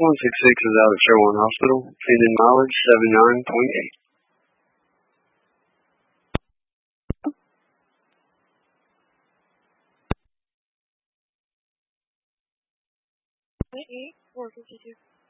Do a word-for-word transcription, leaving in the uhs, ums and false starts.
one six six is out of Sherwan Hospital. Pending mileage seventy-nine point eight. Point eight, four fifty-two.